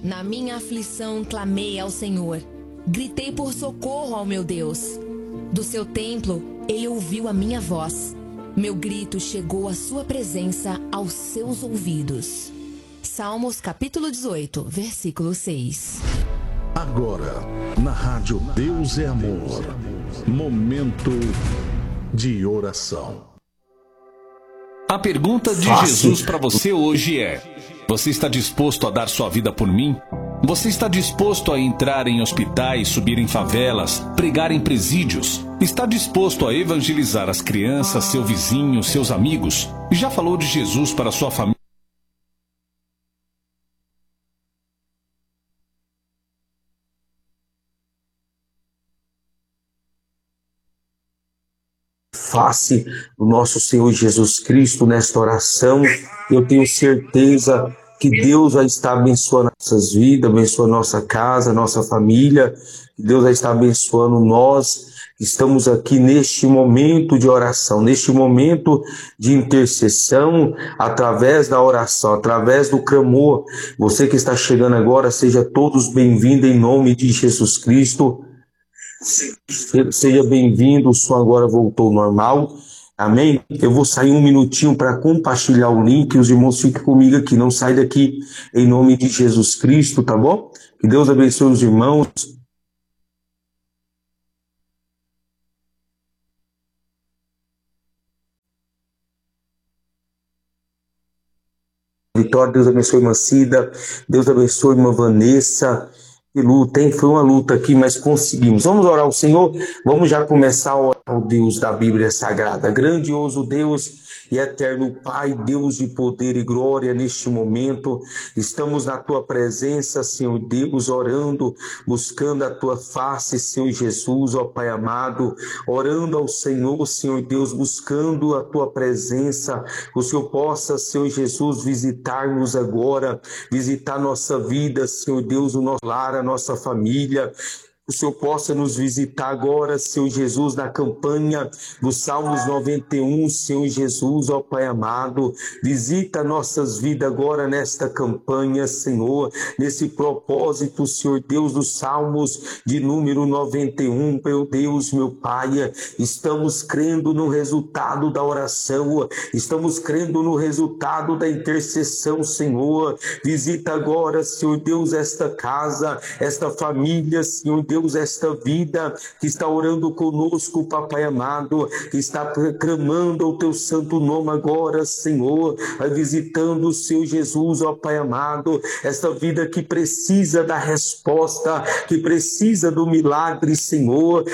Na minha aflição clamei ao Senhor, gritei por socorro ao meu Deus. Do seu templo ele ouviu a minha voz, meu grito chegou à sua presença aos seus ouvidos. Salmos capítulo 18, versículo 6. Agora, na rádio Deus é Amor, momento de oração. A pergunta de Jesus para você hoje é: você está disposto a dar sua vida por mim? Você está disposto a entrar em hospitais, subir em favelas, pregar em presídios? Está disposto a evangelizar as crianças, seu vizinho, seus amigos? Já falou de Jesus para sua família? Face do nosso Senhor Jesus Cristo nesta oração, eu tenho certeza que Deus vai estar abençoando nossas vidas, abençoando nossa casa, nossa família, que Deus vai estar abençoando nós que estamos aqui neste momento de oração, neste momento de intercessão, através da oração, através do clamor. Você que está chegando agora, seja todos bem-vindos em nome de Jesus Cristo. Seja bem-vindo, o som agora voltou ao normal, amém? Eu vou sair um minutinho para compartilhar o link, os irmãos fiquem comigo aqui, não sai daqui em nome de Jesus Cristo, tá bom? Que Deus abençoe os irmãos. Vitória, Deus abençoe irmã Cida, Deus abençoe irmã Vanessa. Que luta, hein? Foi uma luta aqui, mas conseguimos. Vamos orar ao Senhor? Vamos já começar a orar ao Deus da Bíblia Sagrada. Grandioso Deus e eterno Pai, Deus de poder e glória, neste momento estamos na Tua presença, Senhor Deus, orando, buscando a Tua face, Senhor Jesus, ó Pai amado, orando ao Senhor, Senhor Deus, buscando a Tua presença, que o Senhor possa, Senhor Jesus, visitar-nos agora, visitar nossa vida, Senhor Deus, o nosso lar, a nossa família. O Senhor possa nos visitar agora, Senhor Jesus, na campanha dos Salmos 91, Senhor Jesus, ó Pai amado, visita nossas vidas agora nesta campanha, Senhor, nesse propósito, Senhor Deus, dos Salmos de número 91, meu Deus, meu Pai, estamos crendo no resultado da oração, estamos crendo no resultado da intercessão, Senhor, visita agora, Senhor Deus, esta casa, esta família, Senhor Deus, esta vida que está orando conosco, Papai amado, que está clamando o Teu santo nome agora, Senhor, vai visitando o Senhor Jesus, ó Pai amado, esta vida que precisa da resposta, que precisa do milagre, Senhor,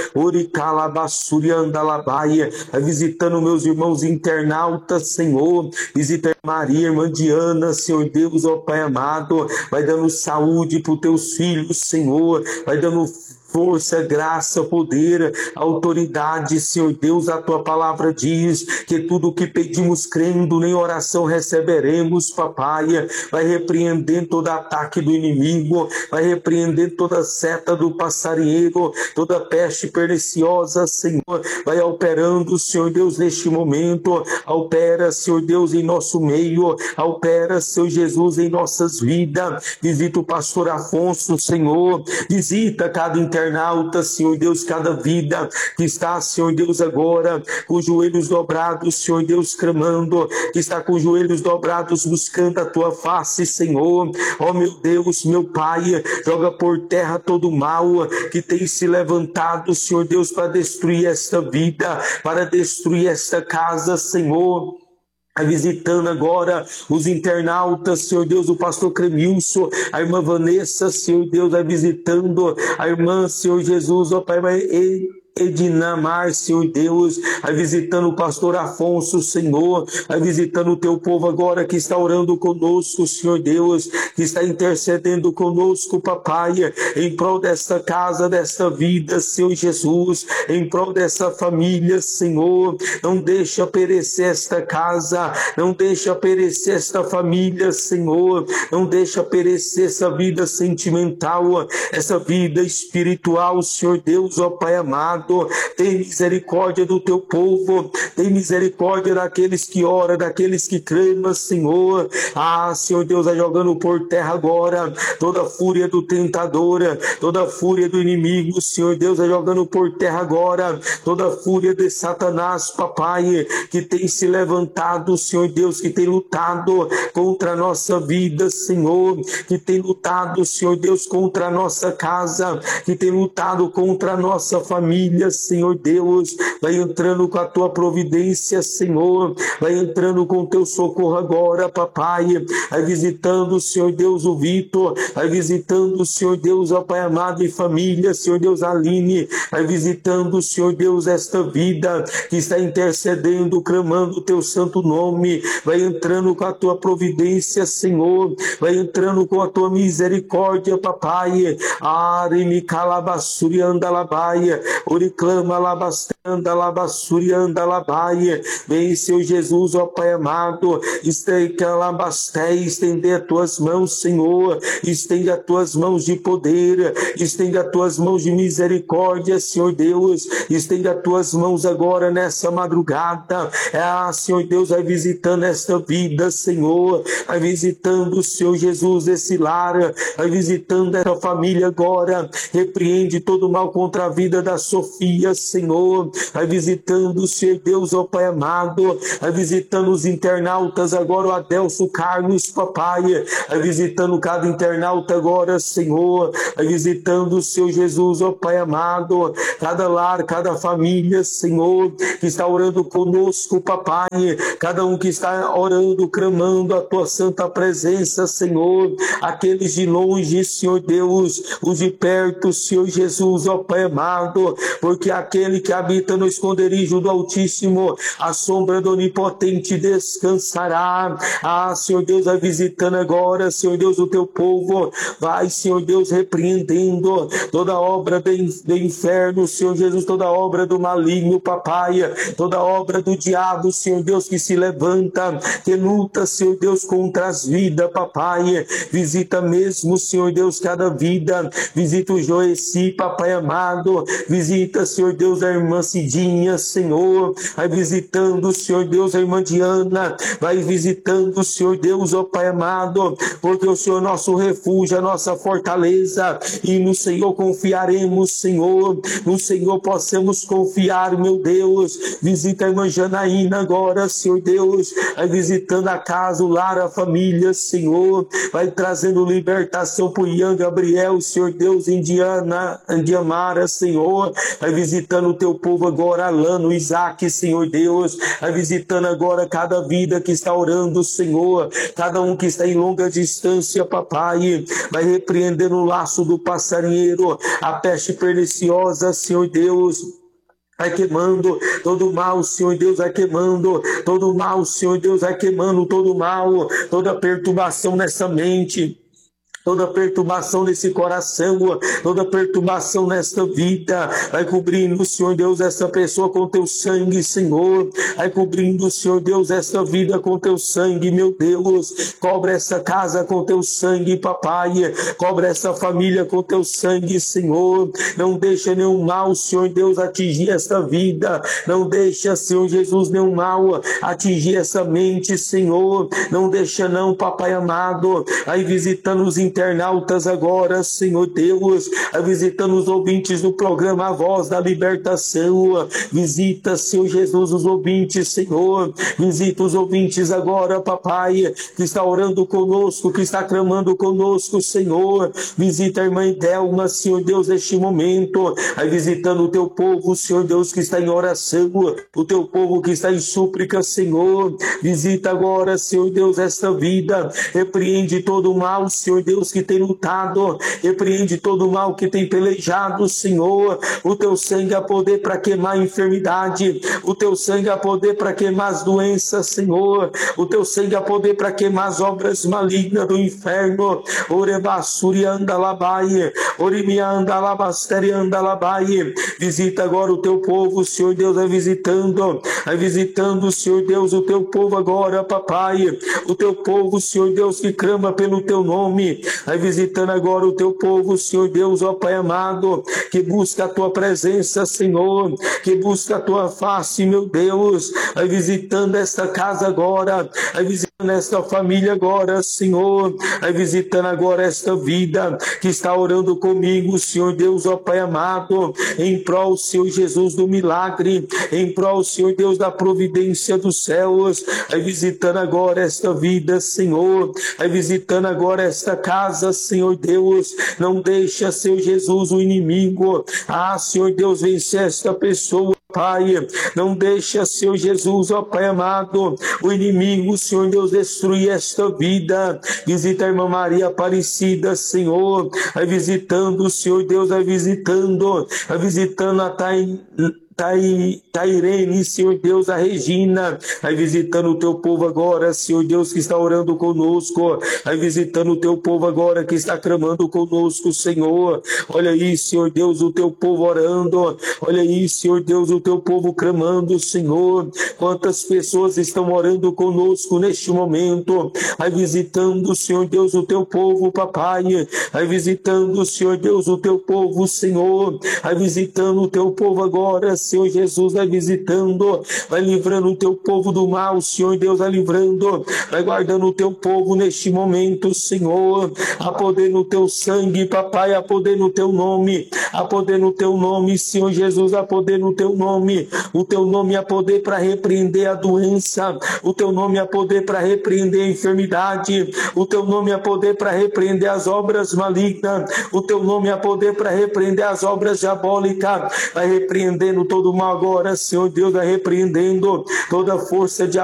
Oricalabassuriandalabaia, vai visitando meus irmãos internautas, Senhor, visita Maria, irmã Diana, Senhor Deus, ó Pai amado, vai dando saúde para os Teus filhos, Senhor, vai dando força, graça, poder, autoridade, Senhor Deus, a Tua palavra diz que tudo o que pedimos crendo em oração receberemos, Papai, vai repreendendo todo ataque do inimigo, vai repreendendo toda seta do passarinheiro, toda peste perniciosa, Senhor, vai operando, Senhor Deus, neste momento, opera, Senhor Deus, em nosso meio, opera, Senhor Jesus, em nossas vidas, visita o pastor Afonso, Senhor, visita cada internauta, Senhor Deus, cada vida que está, Senhor Deus, agora com os joelhos dobrados, Senhor Deus, clamando, que está com os joelhos dobrados buscando a Tua face, Senhor, ó meu Deus, meu Pai, joga por terra todo o mal que tem se levantado, Senhor Deus, para destruir esta vida, para destruir esta casa, Senhor. Visitando agora os internautas, Senhor Deus, o pastor Cremilson, a irmã Vanessa, Senhor Deus, vai visitando a irmã, Senhor Jesus, ó Pai, Edinamar, Senhor Deus, vai visitando o pastor Afonso, Senhor, vai visitando o Teu povo agora que está orando conosco, Senhor Deus, que está intercedendo conosco, Papai, em prol desta casa, desta vida, Senhor Jesus, em prol dessa família, Senhor, não deixa perecer esta casa, não deixa perecer esta família, Senhor, não deixa perecer essa vida sentimental, essa vida espiritual, Senhor Deus, ó Pai amado, amado, tem misericórdia do teu povo, tem misericórdia daqueles que oram, daqueles que clamam, Senhor. Senhor Deus, vai jogando por terra agora toda a fúria do tentador, toda a fúria do inimigo, Senhor Deus, vai jogando por terra agora toda a fúria de Satanás, papai, que tem se levantado, Senhor Deus, que tem lutado contra a nossa vida, Senhor, que tem lutado, Senhor Deus, contra a nossa casa, que tem lutado contra a nossa família, Senhor Deus. Vai entrando com a tua providência, Senhor, vai entrando com o teu socorro agora, papai, vai visitando, Senhor Deus, o Vitor, vai visitando, Senhor Deus, ó Pai amado, e família, Senhor Deus, Aline, vai visitando, Senhor Deus, esta vida que está intercedendo, clamando o teu santo nome, vai entrando com a tua providência, Senhor, vai entrando com a tua misericórdia, papai. Arimi calabassuri anda labaia, oriclama labastanda labassuri anda labaia. Vem, Senhor Jesus, ó Pai amado, estender as tuas mãos, Senhor, estende as tuas mãos de poder, estende as tuas mãos de misericórdia, Senhor Deus, estende as tuas mãos agora nessa madrugada. Senhor Deus, vai visitando esta vida, Senhor, vai visitando, Senhor Jesus, esse lar, vai visitando essa família agora, repreende todo mal contra a vida da Sofia, Senhor, vai visitando, Senhor Deus, ó Pai amado, vai visitando os internautas agora, o Adelso Carlos, papai, vai visitando cada internauta agora, Senhor, vai visitando o Senhor Jesus, ó Pai amado, cada lar, cada família, Senhor, que está orando conosco, papai, cada um que está orando, clamando a tua santa presença, Senhor, aqueles de longe, Senhor Deus, os de perto, Senhor Jesus, ó Pai amado, porque aquele que habita no esconderijo do Altíssimo, a sombra do Onipotente descansará. Senhor Deus, vai visitando agora, Senhor Deus, o teu povo, vai, Senhor Deus, repreendendo toda obra do inferno, Senhor Jesus, toda obra do maligno, papai, toda obra do diabo, Senhor Deus, que se levanta, que luta, Senhor Deus, contra as vidas, papai, visita mesmo, Senhor Deus, cada vida, visita o Joeci, papai amado, visita, Senhor Deus, a irmã Cidinha, Senhor, vai visitando, Senhor Deus, a irmã Diana, vai visitando, Senhor Deus, ó Pai amado, porque o Senhor é nosso refúgio, a nossa fortaleza, e no Senhor confiaremos, Senhor, no Senhor possamos confiar, meu Deus. Visita a irmã Janaína agora, Senhor Deus, vai visitando a casa, o lar, a família, Senhor, vai trazendo libertação para o Ian Gabriel, Senhor Deus, Indiamara, Senhor, vai visitando o teu povo agora, Alano, Isaac, Senhor Deus, vai visitando agora cada vida que está orando, Senhor, cada um que está em longa distância, papai, vai repreendendo o laço do passarinheiro, a peste perniciosa, Senhor Deus, vai queimando todo mal, Senhor Deus, vai queimando todo mal, Senhor Deus, vai queimando todo mal, toda perturbação nessa mente, toda perturbação nesse coração, toda perturbação nesta vida, vai cobrindo, Senhor Deus, essa pessoa com teu sangue, Senhor, vai cobrindo, Senhor Deus, essa vida com teu sangue, meu Deus, cobre essa casa com teu sangue, papai, cobre essa família com teu sangue, Senhor, não deixa nenhum mal, Senhor Deus, atingir esta vida, não deixa, Senhor Jesus, nenhum mal atingir essa mente, Senhor, não deixa não, papai amado, aí visitando os internautas agora, Senhor Deus, visitando os ouvintes do programa A Voz da Libertação, visita, Senhor Jesus, os ouvintes, Senhor, visita os ouvintes agora, papai, que está orando conosco, que está clamando conosco, Senhor, visita a irmã Delma, Senhor Deus, neste momento, visitando o teu povo, Senhor Deus, que está em oração, o teu povo que está em súplica, Senhor, visita agora, Senhor Deus, esta vida, repreende todo o mal, Senhor Deus, que tem lutado, repreende todo o mal que tem pelejado, Senhor, o teu sangue há poder para queimar a enfermidade, o teu sangue há poder para queimar as doenças, Senhor, o teu sangue há poder para queimar as obras malignas do inferno, Orebassuri andalabai, Orimia andalabasteri andalabai, visita agora o teu povo, Senhor Deus, vai visitando, Senhor Deus, o teu povo agora, papai, o teu povo, Senhor Deus, que clama pelo teu nome, vai visitando agora o teu povo, Senhor Deus, ó Pai amado, que busca a tua presença, Senhor, que busca a tua face, meu Deus, vai visitando esta casa agora, vai visitando esta família agora, Senhor, vai visitando agora esta vida que está orando comigo, Senhor Deus, ó Pai amado, em prol, Senhor Jesus, do milagre, em prol, Senhor Deus, da providência dos céus, vai visitando agora esta vida, Senhor, vai visitando agora esta casa, Senhor Deus, não deixa, Senhor Jesus, o inimigo, Senhor Deus, vencer esta pessoa, Pai, não deixa, Senhor Jesus, ó Pai amado, o inimigo, Senhor Deus, destruir esta vida. Visita a irmã Maria Aparecida, Senhor, vai visitando, Senhor Deus, vai visitando a Tairene, Senhor Deus, a Regina, vai visitando o teu povo agora, Senhor Deus, que está orando conosco, vai visitando o teu povo agora, que está clamando conosco, Senhor, olha aí, Senhor Deus, o teu povo orando, olha aí, Senhor Deus, o teu povo clamando, Senhor, quantas pessoas estão orando conosco neste momento, vai visitando, Senhor Deus, o teu povo, papai, vai visitando, Senhor Deus, o teu povo, Senhor, vai visitando o teu povo agora, Senhor Jesus, vai visitando, vai livrando o teu povo do mal, Senhor Deus, vai livrando, vai guardando o teu povo neste momento, Senhor, a poder no teu sangue, papai, a poder no teu nome, a poder no teu nome, Senhor Jesus, a poder no teu nome, o teu nome a poder para repreender a doença, o teu nome a poder para repreender a enfermidade, o teu nome a poder para repreender as obras malignas, o teu nome a poder para repreender as obras diabólicas, vai repreendendo todo o mal agora, Senhor Deus, vai repreendendo toda força de